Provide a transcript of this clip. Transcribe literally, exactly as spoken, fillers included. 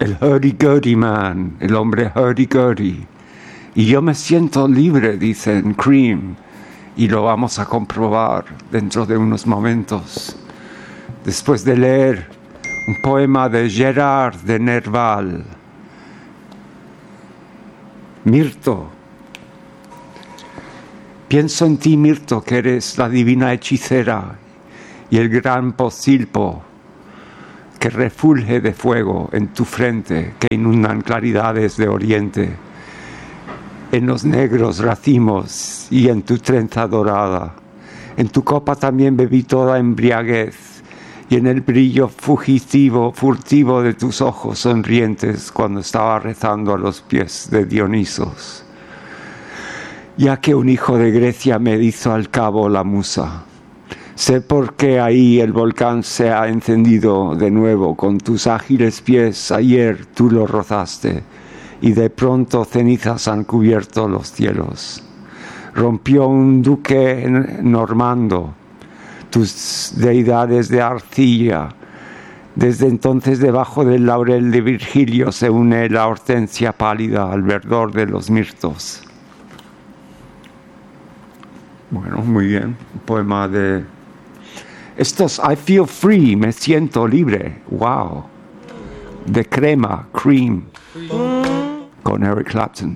El hurdy-gurdy man, el hombre hurdy-gurdy. Y yo me siento libre, dicen Cream, y lo vamos a comprobar dentro de unos momentos. Después de leer un poema de Gérard de Nerval. Mirto. Pienso en ti, Mirto, que eres la divina hechicera y el gran Posilpo que refulge de fuego en tu frente, que inundan claridades de oriente, en los negros racimos y en tu trenza dorada. En tu copa también bebí toda embriaguez, y en el brillo fugitivo, furtivo de tus ojos sonrientes cuando estaba rezando a los pies de Dionisos. Ya que un hijo de Grecia me hizo al cabo la musa, sé por qué ahí el volcán se ha encendido de nuevo. Con tus ágiles pies ayer tú lo rozaste, y de pronto cenizas han cubierto los cielos. Rompió un duque normando, tus deidades de arcilla. Desde entonces debajo del laurel de Virgilio se une la hortensia pálida al verdor de los mirtos. Bueno, muy bien. Un poema de... Estos, I feel free, me siento libre. Wow. De Crema, Cream. Con Eric Clapton.